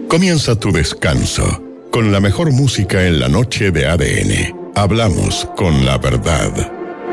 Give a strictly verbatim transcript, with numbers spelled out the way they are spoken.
Comienza tu descanso con la mejor música en la noche de A D N. Hablamos con la verdad.